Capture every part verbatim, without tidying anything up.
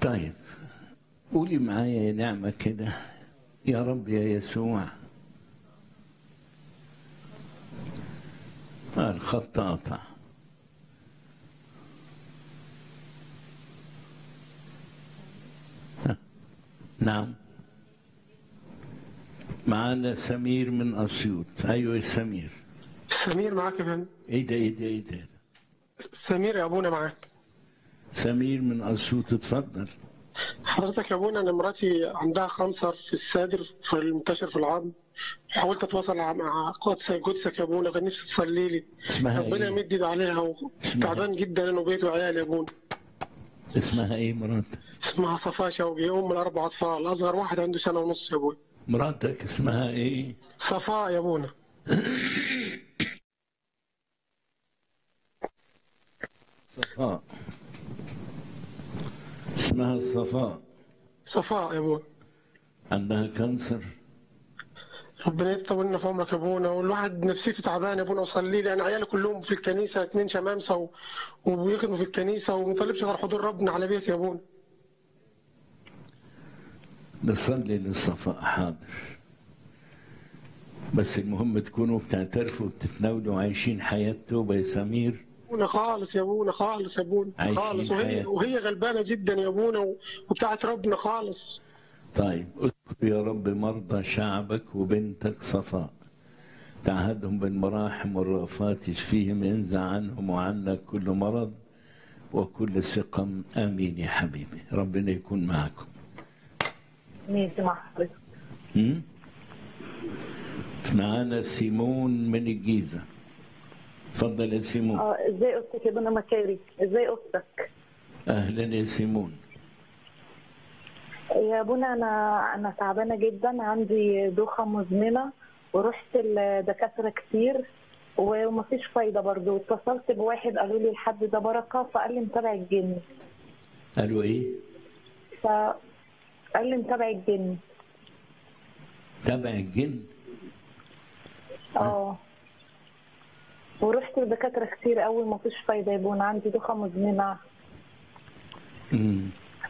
طيب قولي معايا يا نعمة كده: يا رب يا يسوع. آه الخط قطع. نعم معانا سمير من أسيوط. أيوة يا سمير. سمير معاك يا فندم. إيه ده إيه ده إيه ده سمير يا ابونا معاك. سمير من أسيوط، اتفضل. حضرتك يا ابونا، انا مراتي عندها خنصر في الصدر في المنتشر في العظم. حاولت اتواصل مع قدسك قدسك يا ابونا، كان نفسي تصلي لي. اسمها ربنا إيه؟ يمد ايده عليها، اسمها وتعبان جدا انا وبيت وعيالي يا ابونا. اسمها إيه مراتك؟ اسمها صفاء شوقي، ام الاربع اطفال، اصغر واحد عنده سنه ونص يا ابونا. مراتك اسمها إيه؟ صفاء يا ابونا. صفاء. اسمها صفاء. صفاء يا ابونا. عندها كانسر. ربنا يطول لنا في عمرك يا ابونا، والواحد نفسيته تعبان يا ابونا، وصلي لي. انا عيالي كلهم في الكنيسه، اثنين شمامسه و... وبيخدموا في الكنيسه، وما طالبش غير حضور ربنا على بيتي يا ابونا. نصلي للصفاء، حاضر. بس المهم تكونوا بتعترفوا وبتتناولوا وعايشين حياة توبة يا سمير. ابونا خالص يا ابونا، خالص يا ابونا، عايشين خالص. وهي حياة. وهي غلبانه جدا يا ابونا، و- وبتاعت ربنا خالص. طيب اذكر يا رب مرضى شعبك وبنتك صفاء، تعهدهم بالمراحم والرأفات، يشفيهم، ينزع عنهم وعنك كل مرض وكل سقم. آمين يا حبيبي، ربنا يكون معكم. ماشي مع حضرتك. هم؟ معانا سيمون من الجيزة. اتفضل يا سيمون. اه ازاي اختك يا بنا مكاري؟ ازاي اختك؟ أهلا يا سيمون. يا ابونا انا انا تعبانه جدا، عندي دوخه مزمنه، ورحت لدكاتره كتير ومفيش فايده برضو. اتصلت بواحد قالوا لي الحد ده بركه، فقال لي متابع الجن. قالوا ايه؟ فقال لي متابع الجن. تابع الجن؟ اه ورحت لدكاتره كتير قوي، مفيش فايده يا ابونا، عندي دوخه مزمنه. امم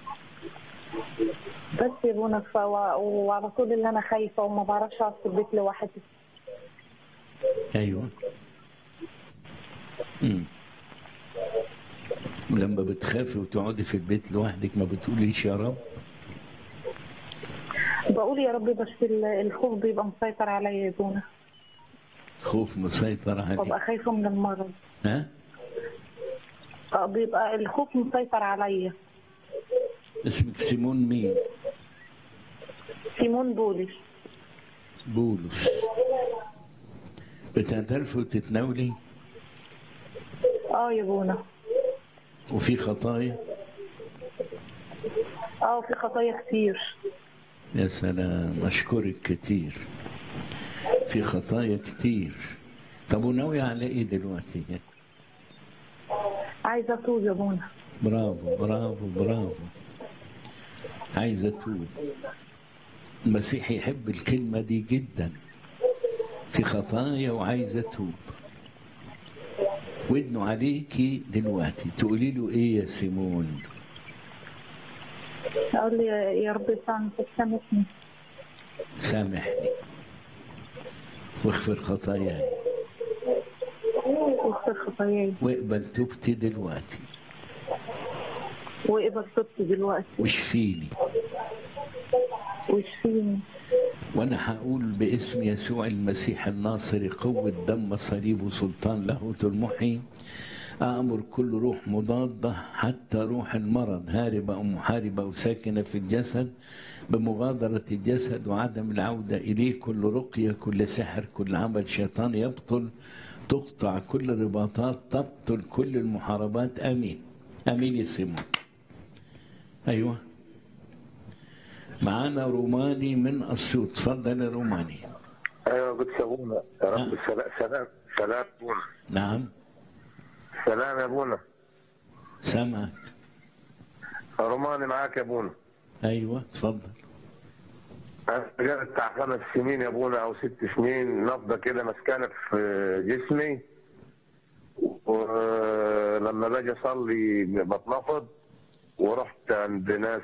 بس يا ابونا ف... وعلى طول اللي انا خايفه وما بعرفش اقعد في البيت لوحدي. ايوه. امم لما بتخافي وتقعدي في البيت لوحدك ما بتقوليش يا رب؟ بقول يا رب، بس الخوف بيبقى مسيطر عليا يا ابونا. خوف مسيطر عليك؟ ببقى خايفه من المرض. ها؟ اه بيبقى الخوف مسيطر عليا. اسمك سيمون مين؟ سيمون بولس. بولس. بتعترفي وتتناولي؟ اه يا ابونا. وفي خطايا؟ اه في خطايا كتير. يا سلام، أشكرك كتير. في خطايا كتير. طب وناوية على إيه دلوقتي؟ عايزه اتوب يا ابونا. برافو برافو برافو. عايزة توب. المسيح يحب الكلمة دي جدا. في خطايا وعايزة توب. ودنه عليكي دلوقتي، تقولي له إيه يا سيمون؟ اقول لي يا رب سامحني. سامحني واغفر خطاياي. واغفر خطاياي. واقبل توبتي دلوقتي. واقبل توبتي دلوقتي. واشفيني. واشفيني. وانا هقول باسم يسوع المسيح الناصري، قوة دم صليب وسلطان لاهوت المحيي، أأمر كل روح مضادة حتى روح المرض هاربة أو محاربة أو ساكنة في الجسد بمغادرة الجسد وعدم العودة إليه. كل رقية، كل سحر، كل عمل شيطان يبطل. تقطع كل رباطات، تبطل كل المحاربات. آمين. آمين يا سيمون. أيوة. معانا روماني من أسيوط. تفضل يا روماني. ايوه قدس ابونا. يا رب السلام سلام سلام ابونا. نعم. سلام يا ابونا. سامعك. روماني معاك يا ابونا. ايوه تفضل. انا جالي بتاع خمس سنين يا ابونا او ست سنين، نبضه كده مسكانه في جسمي، ولما باجي اصلي بتنفض، ورحت عند ناس